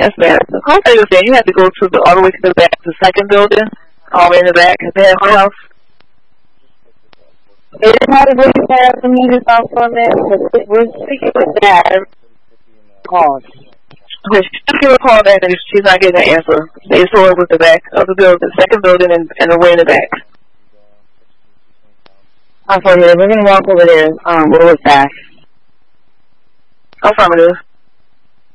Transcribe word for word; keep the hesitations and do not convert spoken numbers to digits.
That's bad. The whole thing is that you have to go to the all the way to the back, the second building, all the way in the back, at the halfway house. It is not a good path for me to talk on that, but we're speaking with that. Cause. Okay, she'll give a call back and she's not getting an answer. They saw it with the back of the building, the second building, and, and the way in the back. Okay, yeah, we're gonna walk over there. Um, we'll look back. Affirmative.